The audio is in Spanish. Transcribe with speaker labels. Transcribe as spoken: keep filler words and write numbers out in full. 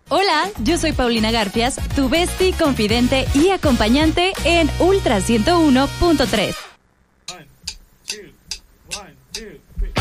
Speaker 1: Hola, yo soy Paulina Garfias, tu bestie, confidente y acompañante en Ultra ciento uno punto tres.
Speaker 2: One, two, one, two, three.